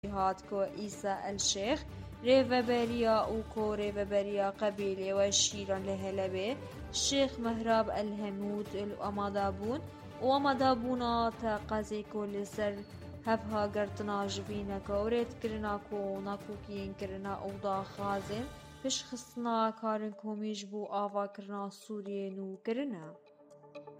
هات کو عیسی الشيخ ريفابريا وكو ريفابريا قبيلة وشيرا لهلبة الشيخ مهراب الهمود الأمادابون ومدابونا قازي كل سر هفها قرتنا جبينا كوريت كرنا كو ناكو كين كرنا أوضا خازن فش خصنا كارن كوميش بو آفا كرنا سوريا نو كرنا